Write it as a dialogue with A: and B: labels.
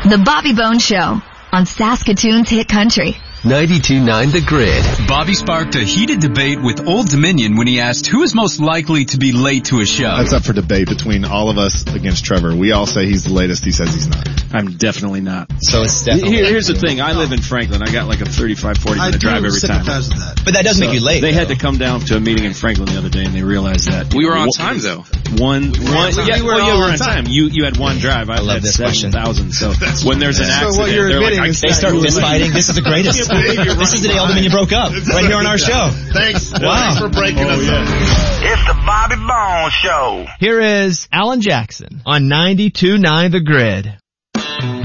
A: The Bobby Bones Show on Saskatoon's Hit Country.
B: 92.9 The Grid.
C: Bobby sparked a heated debate with Old Dominion when he asked who is most likely to be late to a show.
D: That's up for debate between all of us against Trevor. We all say he's the latest. He says he's not.
E: I'm definitely not.
F: So it's definitely...
E: Here's the thing. I live in Franklin. I got like a 35, 40 minute drive every time.
F: But that does make you late.
E: They had to come down to a meeting in Franklin the other day, and they realized that.
C: We were on time, though.
E: We were on time. You had one drive. I had 7,000. So when there's an accident, they're like,
F: they start fist fighting. This is the greatest. This is the day Old Dominion broke up. Right here on our show.
D: Thanks.
F: Wow.
D: Thanks for breaking us up.
G: It's the Bobby Bones Show.
H: Here is Alan Jackson on 92.9 The Grid.